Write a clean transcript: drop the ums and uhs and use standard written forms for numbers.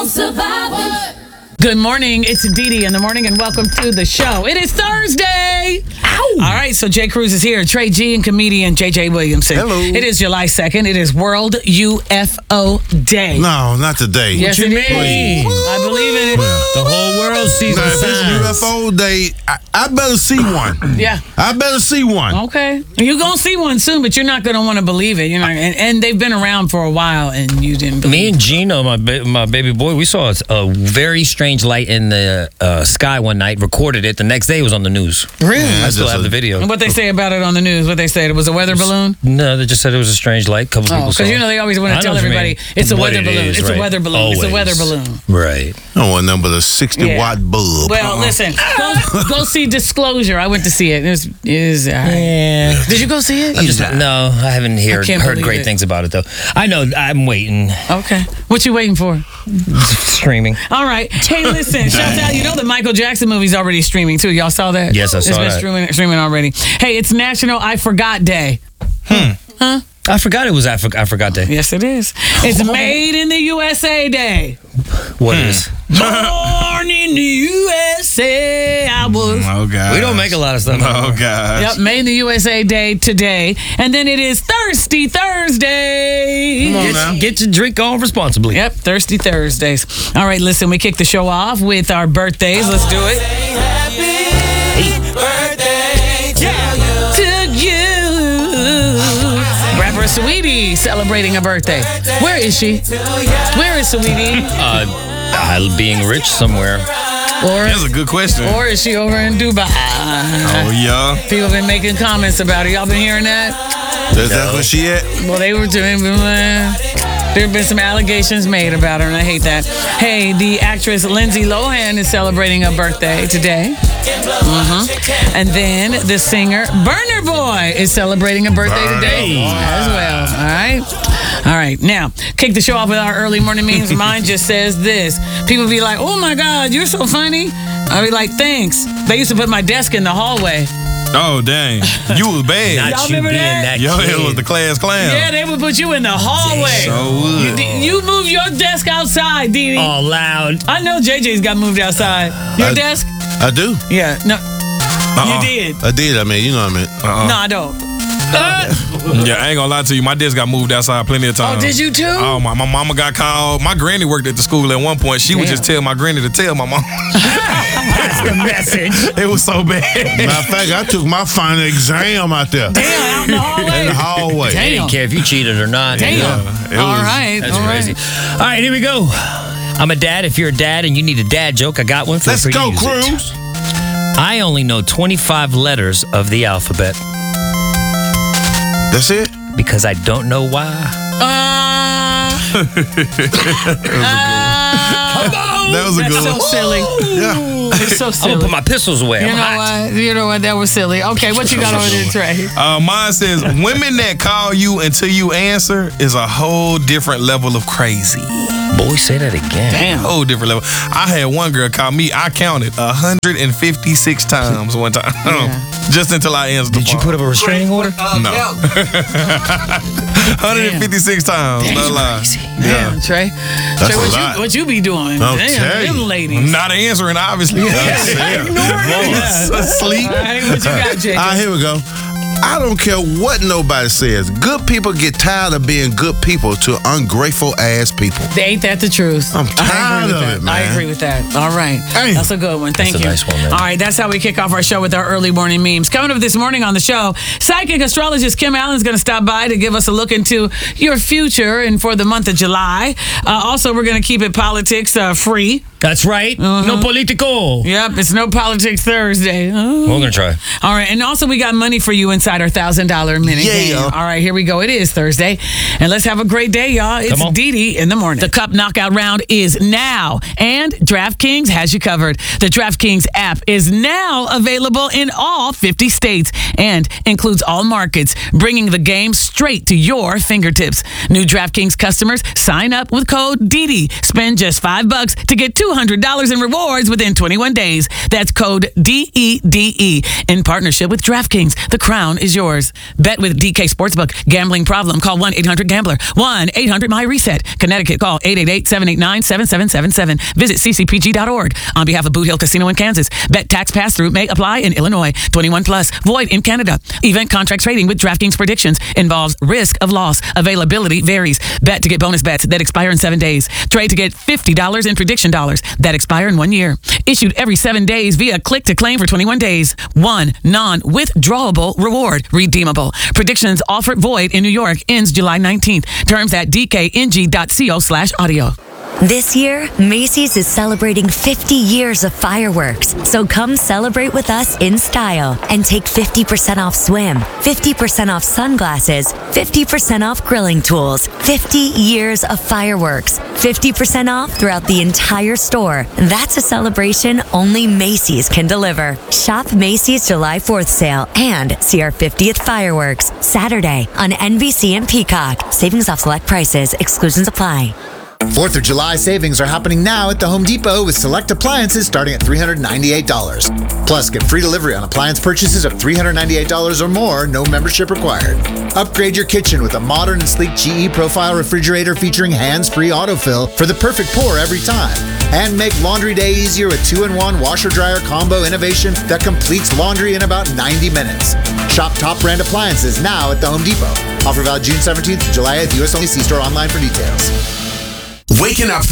no surviving. Good morning. It's Dee Dee in the morning, and welcome to the show. It is Thursday. Ow. All right, so Jay Cruz is here. Trey G and comedian JJ Williamson. Hello. It is July 2nd. It is World UFO Day. No, not today. Yes, What you it is. mean? I believe in it. The whole world sees Now, the if it's signs. UFO Day, I better see one. Yeah. I better see one. Okay. You're going to see one soon, but you're not going to want to believe it. You're not, and they've been around for a while, and you didn't believe Me and Gino, my baby boy, we saw a very strange light in the sky one night, recorded it. The next day it was on the news. Really? I still have the video. And what they say about it on the news? What they said? It was a weather balloon? No, they just said it was a strange light. Couple people saw Because it. they always want I to know tell what you everybody mean. it's a What weather it balloon. is, It's a right. weather balloon. It's a Always. weather balloon. Right. I don't want nothing but a 60-watt bulb. Well, listen, go see Disclosure. I went to see it. It was all right. Yeah. Did you go see it? No, I haven't heard can't believe great it. things about it though. I know. I'm waiting. Okay. What you waiting for? Streaming. All right. Hey, listen. Shout out. You know the Michael Jackson movie's already streaming too. Y'all saw that? Yes, I saw It's that. been streaming already. Hey, it's National I Forgot Day. Huh? I forgot it was I forgot day. Yes, it is. It's Made in the USA Day. What is? Born in the USA, I was. Oh, God. We don't make a lot of stuff. Oh, God. Yep, Made in the USA Day today. And then it is Thirsty Thursday. Come on now. Get your drink on responsibly. Yep, Thirsty Thursdays. All right, listen, we kick the show off with our birthdays. Let's do it. To you. Rapper Saweetie celebrating a birthday. Where is she? Where is Saweetie? Being rich somewhere. That's a good question. Or is she over in Dubai? Oh, yeah. People been making comments about her. Y'all been hearing that? That's where she at? Well, they were doing. There have been some allegations made about her, and I hate that. Hey, the actress Lindsay Lohan is celebrating a birthday today. And then the singer Burner Boy is celebrating a birthday today as well. All right. Now, kick the show off with our early morning memes. Mine just says this. People be like, "Oh my God, you're so funny." I be like, "Thanks." They used to put my desk in the hallway. Oh, dang. You was bad. Not Y'all you remember being that? that Yo, kid. it was the class clown. Yeah, they would put you in the hallway. So would. You move your desk outside, Dee Dee. All loud. I know JJ's got moved outside. Your desk? I do. Yeah. No. You did. I did. I mean, you know what I mean. No, I don't. Yeah, I ain't gonna lie to you. My desk got moved outside plenty of times. Oh, did you too? Oh, my mama got called. My granny worked at the school at one point. She would just tell my granny to tell my mom. That's the message. It was so bad. Matter of fact, I took my final exam out there. Damn, out in the hallway. In the hallway. They didn't care if you cheated or not. Damn. it All was- right. That's all right. crazy. All right, here we go. I'm a dad. If you're a dad and you need a dad joke, I got one. Feel Let's free to go, use it. Cruz. I only know 25 letters of the alphabet That's it? because I don't know why. That was a That's good so one. silly. Yeah. It's so I'm silly. gonna put my pistols away. You I'm know hot. what? You know what? That was silly. Okay, what you got over there, Trey? Mine says, women that call you until you answer is a whole different level of crazy. Boy, say that again. Damn. Whole different level. I had one girl call me. I counted 156 times one time. Just until I answered the Did you phone. put up a restraining order? No. 156 times. No lie. Damn, Trey. That's Trey, a lot. what you be doing? I'll Damn, tell them you. ladies. Not answering, obviously. Asleep. All right, what you got, JJ? All right, here we go. I don't care what nobody says. Good people get tired of being good people to ungrateful ass people. Ain't that the truth? I'm tired of it, man. I agree with that. All right. Damn. That's a good one. Thank That's a you. nice one, man. All right. That's how we kick off our show with our early morning memes. Coming up this morning on the show, psychic astrologist Kim Allen is going to stop by to give us a look into your future and for the month of July. Also, we're going to keep it politics free. That's right. No politico. Yep. It's no politics Thursday. We're gonna try. All right. And also, we got money for you inside our $1,000 minute game. All right. Here we go. It is Thursday. And let's have a great day, y'all. It's Come on. Dee Dee in the morning. The Cup Knockout round is now. And DraftKings has you covered. The DraftKings app is now available in all 50 states and includes all markets, bringing the game straight to your fingertips. New DraftKings customers sign up with code DDD. Spend just $5 to get $200 $200 in rewards within 21 days. That's code DEDE in partnership with DraftKings. The crown is yours. Bet with DK Sportsbook. Gambling problem? Call 1-800-GAMBLER. 1-800-MY-RESET. Connecticut, call 888-789-7777. Visit ccpg.org. On behalf of Boot Hill Casino in Kansas, bet tax pass-through may apply in Illinois. 21 plus. Void in Canada. Event contract trading with DraftKings predictions involves risk of loss. Availability varies. Bet to get bonus bets that expire in 7 days. Trade to get $50 in prediction dollars that expire in 1 year. Issued every 7 days via click to claim for 21 days. One non-withdrawable reward. Redeemable. Predictions offered void in New York. Ends July 19th. Terms at dkng.co/audio. This year, Macy's is celebrating 50 years of fireworks. So come celebrate with us in style and take 50% off swim, 50% off sunglasses, 50% off grilling tools, 50 years of fireworks, 50% off throughout the entire store. That's a celebration only Macy's can deliver. Shop Macy's July 4th sale and see our 50th fireworks Saturday on NBC and Peacock. Savings off select prices. Exclusions apply. 4th of July savings are happening now at the Home Depot with select appliances starting at $398. Plus, get free delivery on appliance purchases of $398 or more, no membership required. Upgrade your kitchen with a modern and sleek GE Profile refrigerator featuring hands-free autofill for the perfect pour every time. And make laundry day easier with 2-in-1 washer-dryer combo innovation that completes laundry in about 90 minutes. Shop top brand appliances now at the Home Depot. Offer valid June 17th to July 8th. U.S. only. See store online for details. Waking up